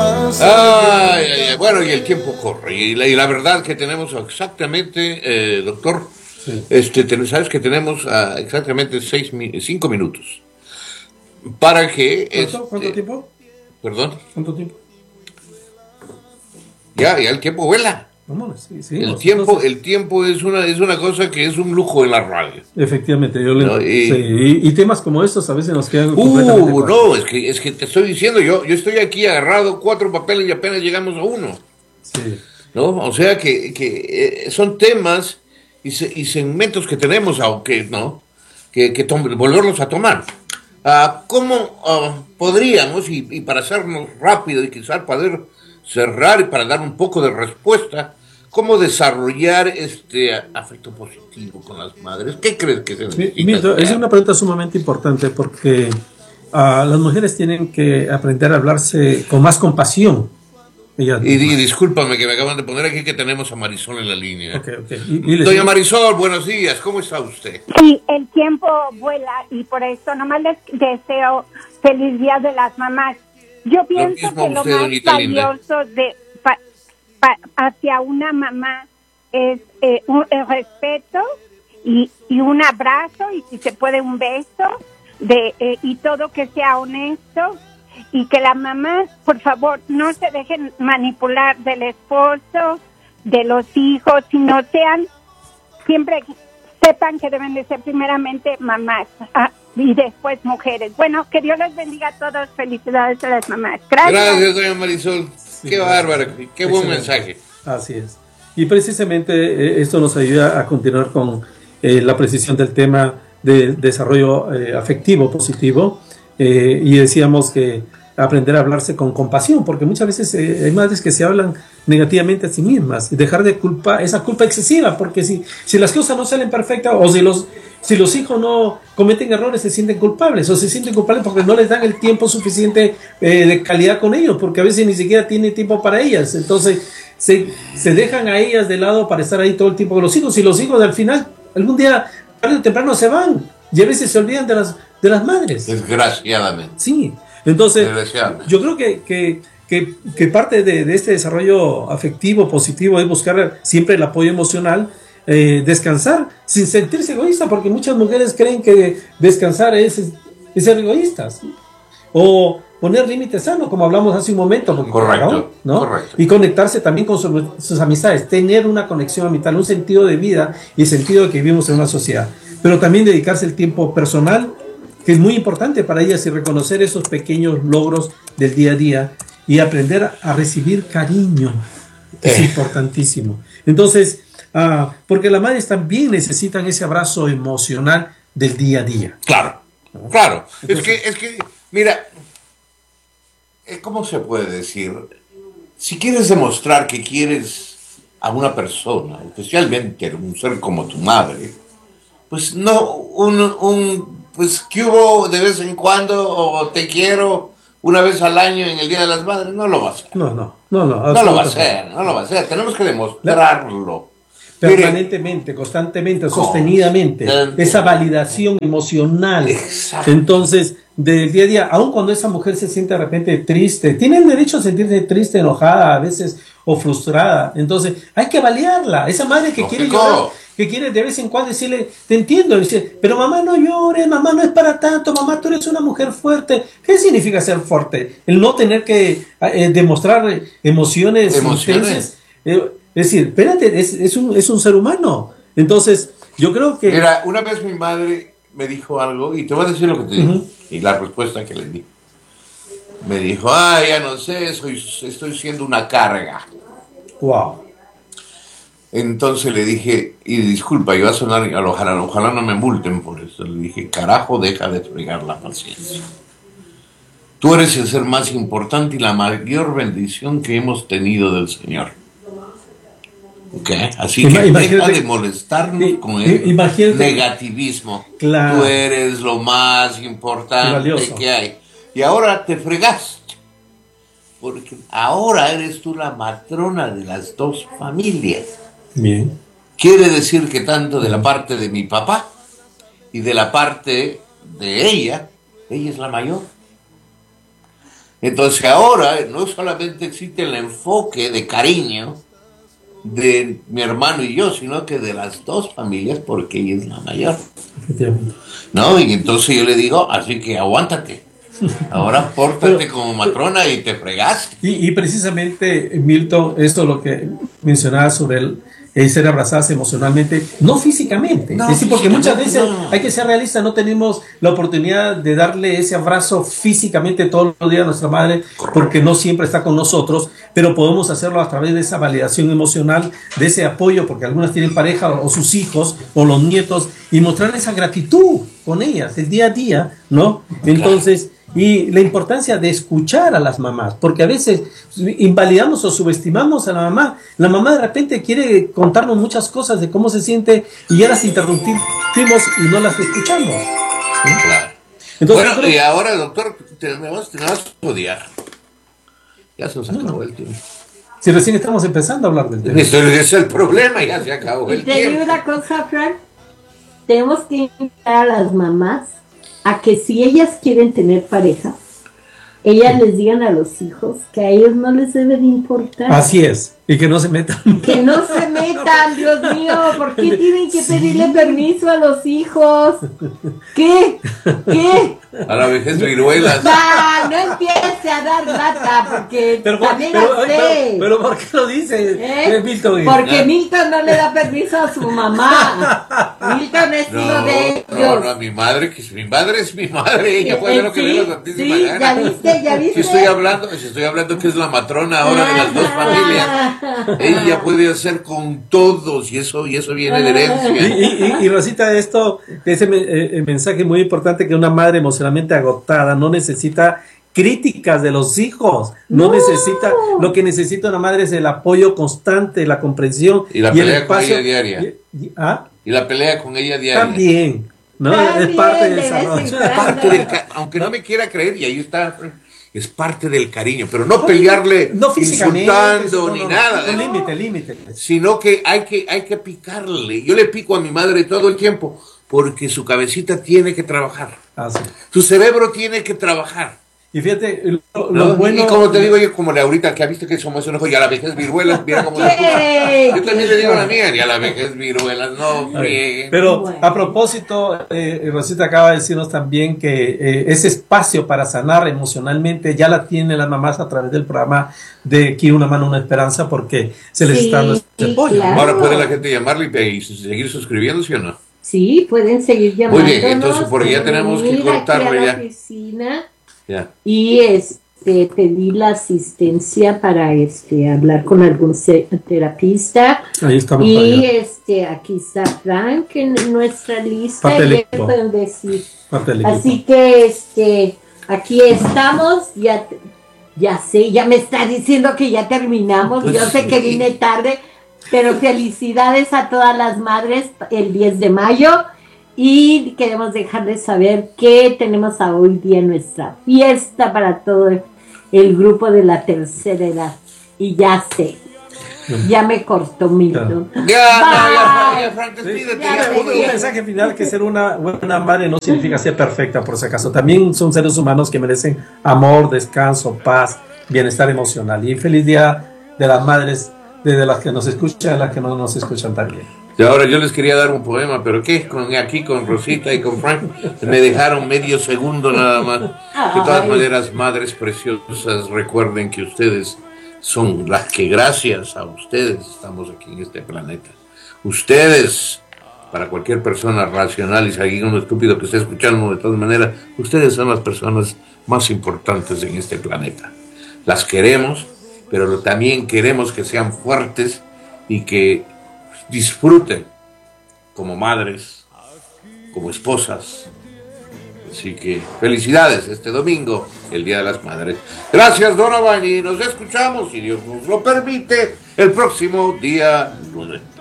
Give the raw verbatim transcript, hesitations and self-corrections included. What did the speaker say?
más. Ay, ay, ay, bueno, y el tiempo corre. Y la, y la verdad que tenemos exactamente, eh, doctor, sí. este, te, sabes que tenemos uh, exactamente seis, cinco minutos. Para que... ¿Cuánto, este, ¿Cuánto tiempo? ¿Perdón? ¿Cuánto tiempo? Ya, ya el tiempo vuela. Vámonos, sí, sí, el, tiempo, entonces... el tiempo es una, es una cosa que es un lujo en la radio. Efectivamente, yo le... ¿No? Y... Sí, y, y temas como estos a veces nos quedan uh, completamente no, es que, es que te estoy diciendo, yo, yo estoy aquí agarrado cuatro papeles y apenas llegamos a uno. Sí. ¿No? O sea que, que eh, son temas y, se, y segmentos que tenemos, aunque, ¿no? Que, que volverlos a tomar. Uh, ¿Cómo uh, podríamos, y, y para hacernos rápido y quizás poder cerrar y para dar un poco de respuesta, cómo desarrollar este afecto positivo con las madres? ¿Qué crees que se necesita? Mira, es una pregunta sumamente importante porque uh, las mujeres tienen que aprender a hablarse con más compasión. Ella, y, y discúlpame que me acaban de poner aquí que tenemos a Marisol en la línea. Okay, okay. Y, y Doña les... Marisol, buenos días, ¿cómo está usted? Sí, el tiempo vuela y por eso nomás les deseo feliz día de las mamás. Yo pienso lo que lo usted, más valioso de, pa, pa, hacia una mamá es eh, un, el respeto y, y un abrazo y si se puede un beso de eh, y todo que sea honesto. Y que las mamás, por favor, no se dejen manipular del esposo, de los hijos, sino sean, siempre sepan que deben de ser primeramente mamás ah, y después mujeres. Bueno, que Dios les bendiga a todos. Felicidades a las mamás. Gracias. Gracias, doña Marisol. Sí, qué bárbaro, qué buen mensaje. Así es. Y precisamente eh, esto nos ayuda a continuar con eh, la precisión del tema de desarrollo eh, afectivo positivo. Eh, y decíamos que aprender a hablarse con compasión, porque muchas veces eh, hay madres que se hablan negativamente a sí mismas y dejar de culpa, esa culpa excesiva, porque si, si las cosas no salen perfectas o si los, si los hijos no cometen errores se sienten culpables o se sienten culpables porque no les dan el tiempo suficiente eh, de calidad con ellos, porque a veces ni siquiera tienen tiempo para ellas, entonces se, se dejan a ellas de lado para estar ahí todo el tiempo con los hijos y los hijos al final algún día tarde o temprano se van y a veces se olvidan de las de las madres. Desgraciadamente. Sí, entonces yo creo que, que, que, que parte de, de este desarrollo afectivo, positivo, es buscar siempre el apoyo emocional, eh, descansar sin sentirse egoísta, porque muchas mujeres creen que descansar es, es ser egoístas, ¿sí? O poner límites sanos, como hablamos hace un momento. Porque, correcto, ¿no? correcto. Y conectarse también con su, sus amistades, tener una conexión vital, un sentido de vida y sentido de que vivimos en una sociedad. Pero también dedicarse el tiempo personal, que es muy importante para ellas, y reconocer esos pequeños logros del día a día y aprender a recibir cariño. Es eh. importantísimo. Entonces, uh, porque las madres también necesitan ese abrazo emocional del día a día. Claro, ¿no? Claro. Entonces, es que, es que, mira, ¿cómo se puede decir? Si quieres demostrar que quieres a una persona, especialmente un ser como tu madre, pues no, un, un pues que hubo de vez en cuando o te quiero una vez al año en el Día de las Madres, no lo va a hacer. No, no, no, no. No lo va a hacer, no lo va a hacer. Tenemos que demostrarlo. Permanentemente, Mire, constantemente, sostenidamente. Esa validación emocional. Exacto. Entonces, del día a día, aun cuando esa mujer se siente de repente triste, tiene el derecho a sentirse triste, enojada a veces o frustrada. Entonces, hay que balearla. Esa madre que quiere llorar, que quiere de vez en cuando decirle, te entiendo, dice, pero mamá no llores, mamá no es para tanto, mamá tú eres una mujer fuerte. ¿Qué significa ser fuerte? El no tener que eh, demostrar emociones, emociones. intensas. Eh, es decir, espérate, es, es, un, es un ser humano. Entonces, yo creo que... Mira, una vez mi madre me dijo algo, y te voy a decir lo que te dijo, uh-huh. y la respuesta que le di. Me dijo, ah, ya no sé, soy, estoy siendo una carga. Wow. Entonces le dije, y disculpa, iba a sonar, ojalá, ojalá no me multen por eso. Le dije, carajo, deja de fregar la paciencia. Tú eres el ser más importante y la mayor bendición que hemos tenido del Señor. Okay. Así que deja de molestarnos i, con el imagínate. negativismo. Claro. Tú eres lo más importante que hay. Y ahora te fregaste. Porque ahora eres tú la matrona de las dos familias. Bien. Quiere decir que tanto de la parte de mi papá y de la parte de ella, ella es la mayor. Entonces ahora no solamente existe el enfoque de cariño de mi hermano y yo, sino que de las dos familias, porque ella es la mayor. ¿No? Y entonces yo le digo, así que aguántate. Ahora pórtate Pero, como matrona y te fregaste. Y, y precisamente, Milton, esto es lo que mencionaba sobre el, el ser abrazadas emocionalmente, no físicamente. No, es decir, porque muchas veces no. Hay que ser realistas, no tenemos la oportunidad de darle ese abrazo físicamente todos los días a nuestra madre, porque no siempre está con nosotros, pero podemos hacerlo a través de esa validación emocional, de ese apoyo, porque algunas tienen pareja o, o sus hijos o los nietos, y mostrar esa gratitud con ellas, el día a día, ¿no? Entonces... Y la importancia de escuchar a las mamás, porque a veces invalidamos o subestimamos a la mamá. La mamá de repente quiere contarnos muchas cosas de cómo se siente y ya las interrumpimos y no las escuchamos. ¿Sí? Claro. Entonces, bueno, creo... y ahora, doctor, te vas, te vas a odiar. Ya se nos acabó no, el tiempo. Si recién estamos empezando a hablar del tema. Eso es el problema, ya se acabó el y te tiempo. digo una cosa, Fran. Tenemos que invitar a las mamás a que si ellas quieren tener pareja, ellas les digan a los hijos que a ellos no les debe de importar. Así es, y que no se metan. Que no se metan, Dios mío, ¿por qué tienen que pedirle permiso a los hijos? ¿Qué? ¿Qué? A la vejez viruelas. No, no empiece a dar lata, porque pero, también pero, pero, pero, pero ¿por qué lo dice ¿Eh? Milton? Porque ¿Eh? Milton no le da permiso a su mamá. Milton es uno no, de ellos. No, no, mi madre, que mi madre es mi madre, ella puede hacer lo que le dé la santísima sí, gana. ya viste, ya viste. Si estoy hablando, si estoy hablando que es la matrona ahora de las dos familias. Ella puede hacer con todos y eso y eso viene de herencia. Y, y, y, y Rosita, esto, ese eh, mensaje muy importante, que una madre emocionalmente agotada no necesita críticas de los hijos, no, no necesita, lo que necesita una madre es el apoyo constante, la comprensión y la y pelea el espacio, con ella diaria. Y, ¿ah? y la pelea con ella diaria. También, ¿no? También, es parte del desarrollo. Es parte del, aunque no me quiera creer, y ahí está, es parte del cariño, pero no pelearle, no físicamente, insultando, no, ni no, nada. No, límite, límite. Sino que hay que, hay que picarle. Yo le pico a mi madre todo el tiempo, porque su cabecita tiene que trabajar. Ah, sí. Su cerebro tiene que trabajar. Y fíjate, lo, ¿No? lo bueno... Y como te digo yo, como le ahorita, que ha visto que somos un ojo, ya la vejez viruelas, mira cómo la puta. Yo también le digo a la mía, ya la vejez viruelas, no friegue. Pero bueno. A propósito, eh, Rosita acaba de decirnos también que eh, ese espacio para sanar emocionalmente ya la tienen las mamás a través del programa de Aquí Una Mano, Una Esperanza, porque se les sí, está dando este apoyo. Claro. Ahora puede la gente llamarle y seguir suscribiéndose o no. Sí, pueden seguir llamando. Muy bien, entonces por ya tenemos que cortarle ya. Oficina. Yeah. Y este pedí la asistencia para este hablar con algún terapista. Ahí estamos. Y este aquí está Frank en nuestra lista. Parte del y equipo. pueden decir. Parte del Así equipo. que este aquí estamos. Ya ya sé, ya me está diciendo que ya terminamos. Yo sé que vine tarde, pero felicidades a todas las madres el diez de mayo. Y queremos dejarles saber que tenemos a hoy día nuestra fiesta para todo el grupo de la tercera edad. Y ya sé, ya me cortó Milton. Ya, ya, ya, Frank, despídete. Ya, un, un mensaje final, que ser una buena madre no significa ser perfecta, por si acaso. También son seres humanos que merecen amor, descanso, paz, bienestar emocional. Y feliz día de las madres, de las que nos escuchan y las que no nos escuchan también. Y ahora yo les quería dar un poema, pero ¿qué? Con, aquí con Rosita y con Frank me dejaron medio segundo nada más. De todas maneras, madres preciosas, recuerden que ustedes son las que gracias a ustedes estamos aquí en este planeta. Ustedes, para cualquier persona racional y si hay uno estúpido que esté escuchando, de todas maneras, ustedes son las personas más importantes en este planeta. Las queremos, pero también queremos que sean fuertes y que disfruten como madres, como esposas. Así que felicidades este domingo, el Día de las Madres. Gracias, Donovan, y nos escuchamos, si Dios nos lo permite, el próximo día lunes.